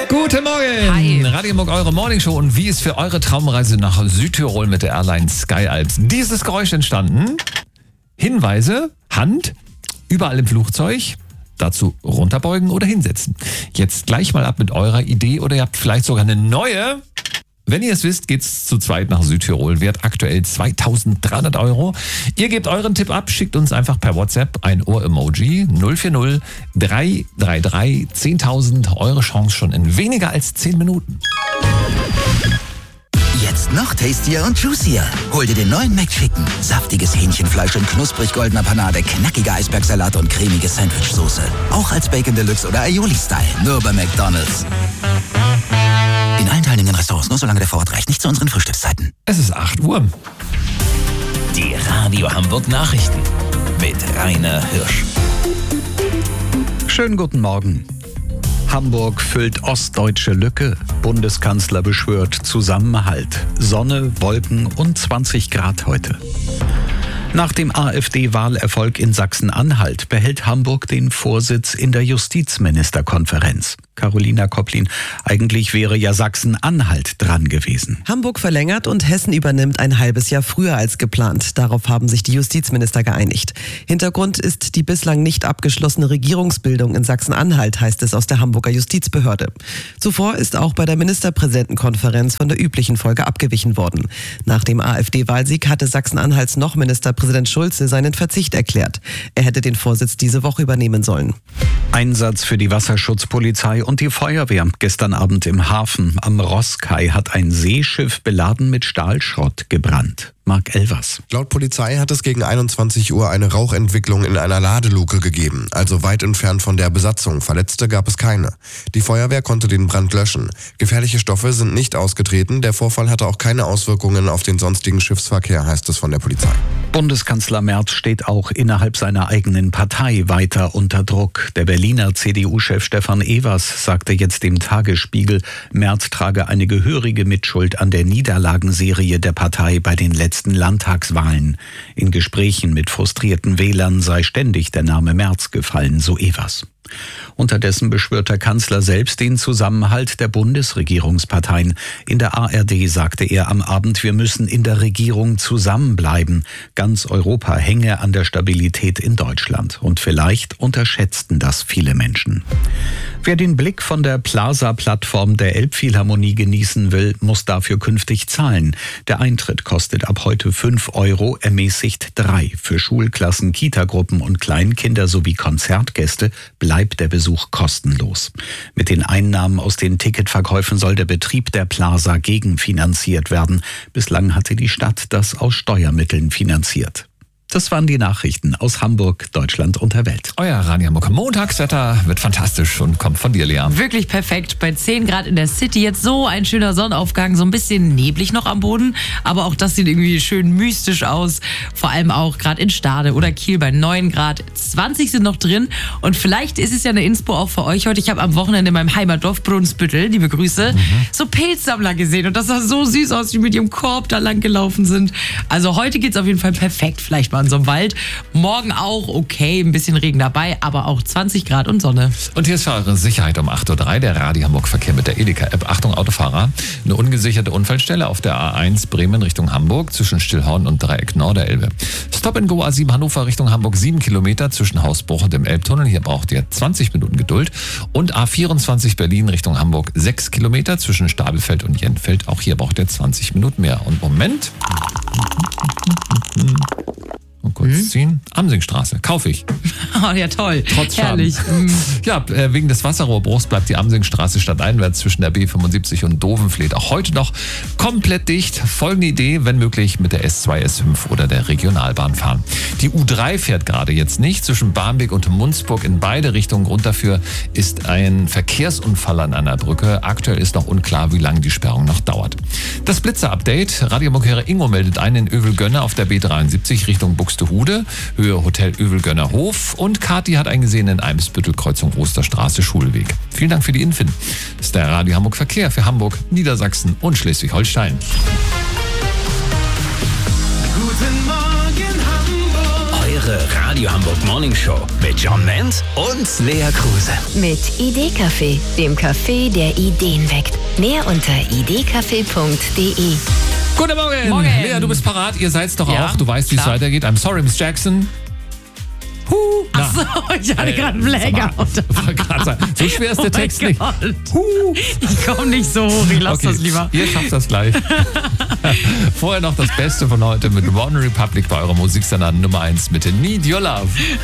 Guten Morgen! Hi. Radio Hamburg, eure Morningshow. Und wie ist für eure Traumreise nach Südtirol mit der Airline Sky Alps dieses Geräusch entstanden? Hinweise, Hand, überall im Flugzeug. Dazu runterbeugen oder hinsetzen. Jetzt gleich mal ab mit eurer Idee oder ihr habt vielleicht sogar eine neue. Wenn ihr es wisst, geht's zu zweit nach Südtirol. Wert aktuell 2.300 €. Ihr gebt euren Tipp ab, schickt uns einfach per WhatsApp ein Ohr-Emoji 040 333 10.000. Eure Chance schon in weniger als 10 Minuten. Jetzt noch tastier und juicier. Hol dir den neuen McChicken. Saftiges Hähnchenfleisch in knusprig goldener Panade, knackiger Eisbergsalat und cremige Sandwichsoße. Auch als Bacon Deluxe oder Aioli-Style. Nur bei McDonald's. In allen teilnehmenden Restaurants, nur solange der Vorrat reicht. Nicht zu unseren Frühstückszeiten. Es ist 8 Uhr. Die Radio Hamburg Nachrichten mit Rainer Hirsch. Schönen guten Morgen. Hamburg füllt ostdeutsche Lücke. Bundeskanzler beschwört Zusammenhalt. Sonne, Wolken und 20 Grad heute. Nach dem AfD-Wahlerfolg in Sachsen-Anhalt behält Hamburg den Vorsitz in der Justizministerkonferenz. Carolina Kopplin, eigentlich wäre ja Sachsen-Anhalt dran gewesen. Hamburg verlängert und Hessen übernimmt ein halbes Jahr früher als geplant. Darauf haben sich die Justizminister geeinigt. Hintergrund ist die bislang nicht abgeschlossene Regierungsbildung in Sachsen-Anhalt, heißt es aus der Hamburger Justizbehörde. Zuvor ist auch bei der Ministerpräsidentenkonferenz von der üblichen Folge abgewichen worden. Nach dem AfD-Wahlsieg hatte Sachsen-Anhalts noch Ministerpräsident Schulze seinen Verzicht erklärt. Er hätte den Vorsitz diese Woche übernehmen sollen. Einsatz für die Wasserschutzpolizei und die Feuerwehr. Gestern Abend im Hafen am Rosskai hat ein Seeschiff beladen mit Stahlschrott gebrannt. Marc Elvers. Laut Polizei hat es gegen 21 Uhr eine Rauchentwicklung in einer Ladeluke gegeben, also weit entfernt von der Besatzung. Verletzte gab es keine. Die Feuerwehr konnte den Brand löschen. Gefährliche Stoffe sind nicht ausgetreten. Der Vorfall hatte auch keine Auswirkungen auf den sonstigen Schiffsverkehr, heißt es von der Polizei. Bundeskanzler Merz steht auch innerhalb seiner eigenen Partei weiter unter Druck. Der Berliner CDU-Chef Stefan Evers sagte jetzt dem Tagesspiegel, Merz trage eine gehörige Mitschuld an der Niederlagenserie der Partei bei den letzten Landtagswahlen. In Gesprächen mit frustrierten Wählern sei ständig der Name Merz gefallen, so Evers. Unterdessen beschwört der Kanzler selbst den Zusammenhalt der Bundesregierungsparteien. In der ARD sagte er am Abend, wir müssen in der Regierung zusammenbleiben. Ganz Europa hänge an der Stabilität in Deutschland. Und vielleicht unterschätzten das viele Menschen. Wer den Blick von der Plaza-Plattform der Elbphilharmonie genießen will, muss dafür künftig zahlen. Der Eintritt kostet ab heute 5 €, ermäßigt 3. Für Schulklassen, Kitagruppen und Kleinkinder sowie Konzertgäste bleibt der Besuch kostenlos. Mit den Einnahmen aus den Ticketverkäufen soll der Betrieb der Plaza gegenfinanziert werden. Bislang hatte die Stadt das aus Steuermitteln finanziert. Das waren die Nachrichten aus Hamburg, Deutschland und der Welt. Euer Radio Hamburg. Montagswetter wird fantastisch und kommt von dir, Lea. Wirklich perfekt. Bei 10 Grad in der City jetzt so ein schöner Sonnenaufgang, so ein bisschen neblig noch am Boden. Aber auch das sieht irgendwie schön mystisch aus. Vor allem auch gerade in Stade oder Kiel bei 9 Grad. 20 sind noch drin. Und vielleicht ist es ja eine Inspo auch für euch heute. Ich habe am Wochenende in meinem Heimatdorf Brunsbüttel, liebe Grüße, so Pilzsammler gesehen. Und das sah so süß aus, wie mit ihrem Korb da lang gelaufen sind. Also heute geht's auf jeden Fall perfekt. Vielleicht mal in so einem Wald. Morgen auch okay, ein bisschen Regen dabei, aber auch 20 Grad und Sonne. Und hier ist für eure Sicherheit um 8.03 Uhr der Radio Hamburg Verkehr mit der Edeka-App. Achtung Autofahrer, eine ungesicherte Unfallstelle auf der A1 Bremen Richtung Hamburg zwischen Stillhorn und Dreieck Norderelbe. Stop-and-Go A7 Hannover Richtung Hamburg 7 Kilometer zwischen Hausbruch und dem Elbtunnel. Hier braucht ihr 20 Minuten Geduld. Und A24 Berlin Richtung Hamburg 6 Kilometer zwischen Stabelfeld und Jentfeld. Auch hier braucht ihr 20 Minuten mehr. Und Moment. Und kurz ziehen. Amsingstraße. Kaufe ich. Oh, ja, toll. Trotz Schaden. Herrlich. Ja, wegen des Wasserrohrbruchs bleibt die Amsingstraße stadteinwärts zwischen der B75 und Dovenfleet auch heute noch komplett dicht. Folgende Idee, wenn möglich mit der S2, S5 oder der Regionalbahn fahren. Die U3 fährt gerade jetzt nicht zwischen Barmbek und Munzburg in beide Richtungen. Grund dafür ist ein Verkehrsunfall an einer Brücke. Aktuell ist noch unklar, wie lange die Sperrung noch dauert. Das Blitzer-Update. Radiomonkere Ingo meldet ein in Övelgönne auf der B73 Richtung Buxtehude, Höhe Hotel Övelgönner Hof, und Kati hat eingesehen in Eimsbüttel, Kreuzung Osterstraße, Schulweg. Vielen Dank für die Info. Das ist der Radio Hamburg Verkehr für Hamburg, Niedersachsen und Schleswig-Holstein. Guten Morgen Hamburg. Woche Radio Hamburg Morning Show mit John Ment und Lea Kruse. Mit Idee-Café, dem Café, der Ideen weckt. Mehr unter idcafé.de. Guten Morgen. Morgen. Lea, du bist parat. Ihr seid's doch Ja, auch. Du weißt, wie es klar. weitergeht. I'm sorry, Miss Jackson. Achso, ich hatte gerade einen Blackout. So schwer ist der Text nicht. Gott. Ich komme nicht so hoch, ich lasse das lieber. Ihr schafft das gleich. Vorher noch das Beste von heute mit One Republic bei eurer Musiksender Nummer 1 mit Need Your Love.